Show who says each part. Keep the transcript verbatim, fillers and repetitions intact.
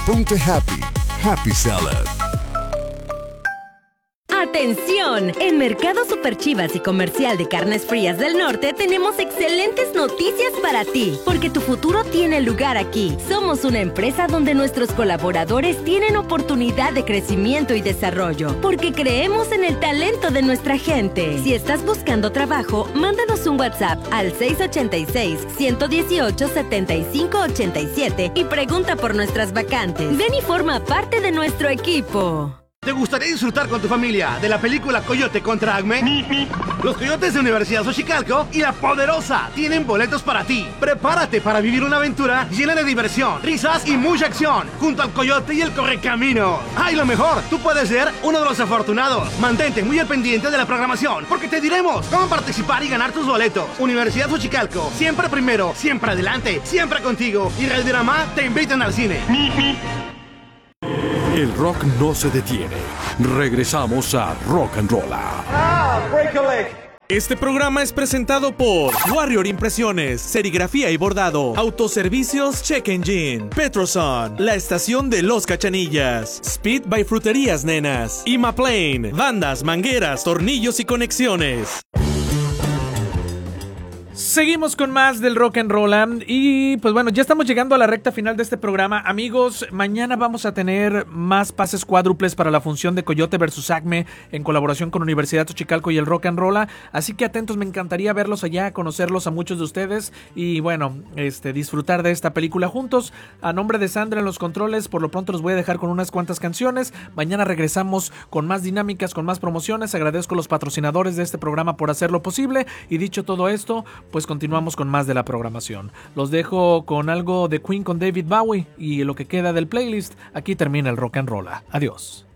Speaker 1: Ponte happy. Happy Salad.
Speaker 2: ¡Atención! En Mercado Super Chivas y Comercial de Carnes Frías del Norte tenemos excelentes noticias para ti, porque tu futuro tiene lugar aquí. Somos una empresa donde nuestros colaboradores tienen oportunidad de crecimiento y desarrollo, porque creemos en el talento de nuestra gente. Si estás buscando trabajo, mándanos un WhatsApp al seis ocho seis, uno uno ocho, siete cinco ocho siete y pregunta por nuestras vacantes. Ven y forma parte de nuestro equipo.
Speaker 3: ¿Te gustaría disfrutar con tu familia de la película Coyote contra Acme? Los Coyotes de Universidad Xochicalco y La Poderosa tienen boletos para ti. Prepárate para vivir una aventura llena de diversión, risas y mucha acción junto al Coyote y el Correcamino. ¡Ay, lo mejor! Tú puedes ser uno de los afortunados. Mantente muy al pendiente de la programación porque te diremos cómo participar y ganar tus boletos. Universidad Xochicalco, siempre primero, siempre adelante, siempre contigo. Y Radiorama te invitan al cine.
Speaker 4: El rock no se detiene. Regresamos a Rock and Roll.
Speaker 5: Ah, break a leg.
Speaker 6: Este programa es presentado por Warrior Impresiones, serigrafía y bordado, autoservicios Check Engine, Petroson, la estación de Los Cachanillas, Speed by Fruterías Nenas, Imaplane, bandas, mangueras, tornillos y conexiones.
Speaker 7: Seguimos con más del Rock and Roll y pues bueno, ya estamos llegando a la recta final de este programa. Amigos, mañana vamos a tener más pases cuádruples para la función de Coyote versus Acme en colaboración con Universidad Xochicalco y el Rock and Roll. Así que atentos, me encantaría verlos allá, conocerlos a muchos de ustedes y bueno, este disfrutar de esta película juntos. A nombre de Sandra en los controles, por lo pronto los voy a dejar con unas cuantas canciones. Mañana regresamos con más dinámicas, con más promociones. Agradezco a los patrocinadores de este programa por hacerlo posible y dicho todo esto, pues continuamos con más de la programación. Los dejo con algo de Queen con David Bowie y lo que queda del playlist. Aquí termina el Rock and Roll. Adiós.